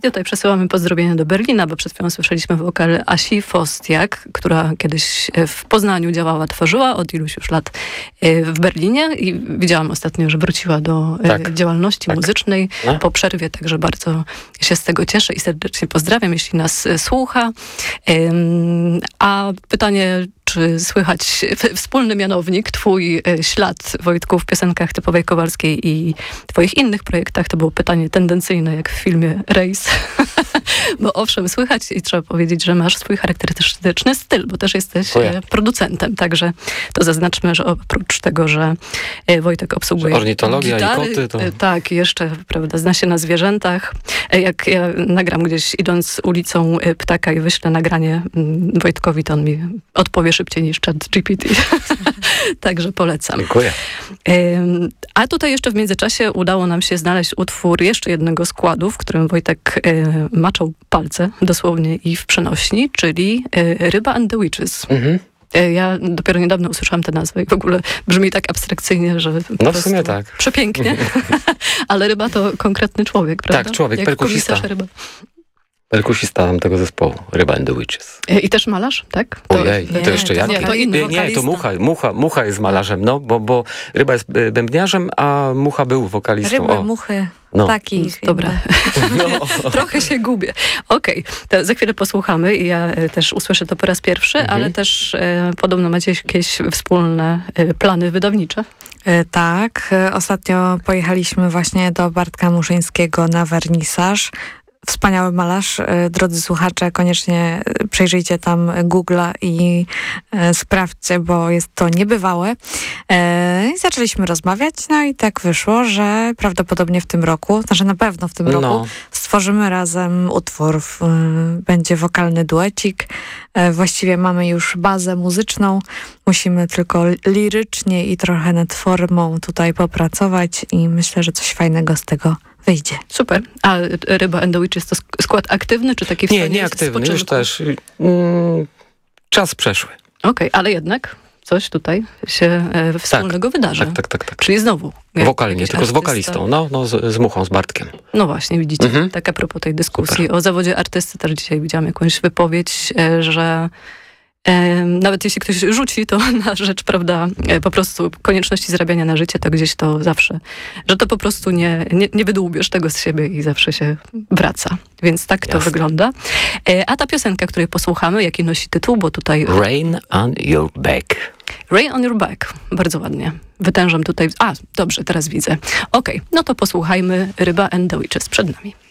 I tutaj przesyłamy pozdrowienia do Berlina, bo przed chwilą słyszeliśmy wokal Asi Fostiak, która kiedyś w Poznaniu działała, tworzyła od iluś już lat w Berlinie i widziałam ostatnio, że wróciła do działalności muzycznej po przerwie, także bardzo się z tego cieszę i serdecznie pozdrawiam, jeśli nas słucha. A pytanie, czy słychać wspólny mianownik, twój ślad, Wojtku, w piosenkach typowej Kowalskiej i twoich innych projektach? To było pytanie tendencyjne, jak w filmie Rejs. Bo owszem, słychać i trzeba powiedzieć, że masz swój charakterystyczny styl, bo też jesteś producentem. Także to zaznaczmy, że oprócz tego, że Wojtek obsługuje ornitologia gitary, i koty, to... Tak, jeszcze, prawda, zna się na zwierzętach. Jak ja nagram gdzieś idąc ulicą ptaka i wyślę nagranie Wojtkowi, to on mi odpowie szybciej niż ChatGPT. Także polecam. Dziękuję. A tutaj jeszcze w międzyczasie udało nam się znaleźć utwór jeszcze jednego składu, w którym Wojtek maczał palce, dosłownie i w przenośni, czyli Ryba and the Witches. Ja dopiero niedawno usłyszałam tę nazwę i w ogóle brzmi tak abstrakcyjnie, że no w sumie tak. Przepięknie. Ale Ryba to konkretny człowiek, prawda? Tak, człowiek, jak perkusista. Ryba. Perkusista tamtego zespołu, Ryba and the Witches. I też malarz, tak? Ojej, to jeszcze jak? Nie, to inny Nie, to Mucha jest malarzem, no, bo Ryba jest bębniarzem, a Mucha był wokalistą. Ryby, muchy, takich. Dobra. Trochę się gubię. Okej, to za chwilę posłuchamy i ja też usłyszę to po raz pierwszy, ale też podobno macie jakieś wspólne plany wydawnicze. Tak, ostatnio pojechaliśmy właśnie do Bartka Muszyńskiego na wernisaż. Wspaniały malarz. Drodzy słuchacze, koniecznie przejrzyjcie tam Google'a i sprawdźcie, bo jest to niebywałe. I zaczęliśmy rozmawiać, no i tak wyszło, że prawdopodobnie w tym roku, znaczy na pewno w tym roku, stworzymy razem utwór. Będzie wokalny duecik. Właściwie mamy już bazę muzyczną. Musimy tylko lirycznie i trochę nad formą tutaj popracować i myślę, że coś fajnego z tego wyjdzie. Super. A Ryba and the Witches to skład aktywny, czy taki w stanie Nie aktywny, już też. Czas przeszły. Okej, ale jednak coś tutaj się wspólnego wydarza. Tak. Czyli znowu. Wokalnie, tylko z wokalistą. No, z Muchą, z Bartkiem. No właśnie, widzicie. Tak a propos tej dyskusji o zawodzie artysty, też dzisiaj widziałam jakąś wypowiedź, że nawet jeśli ktoś rzuci to na rzecz, prawda, po prostu konieczności zarabiania na życie, to gdzieś to zawsze, że to po prostu nie wydłubiesz tego z siebie i zawsze się wraca. Więc tak to wygląda. A ta piosenka, której posłuchamy, jaki nosi tytuł, bo tutaj... Rain on your back. Rain on your back. Bardzo ładnie. Wytężam tutaj... dobrze, teraz widzę. Okej, no to posłuchajmy Ryba and the Witches przed nami.